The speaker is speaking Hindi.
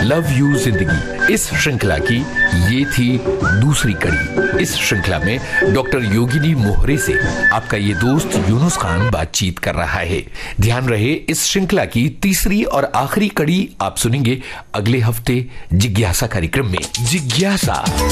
लव यू जिंदगी। इस श्रृंखला की ये थी दूसरी कड़ी। इस श्रृंखला में डॉक्टर योगिनी मोहरे से आपका ये दोस्त यूनुस खान बातचीत कर रहा है। ध्यान रहे, इस श्रृंखला की तीसरी और आखिरी कड़ी आप सुनेंगे अगले हफ्ते जिज्ञासा कार्यक्रम में। जिज्ञासा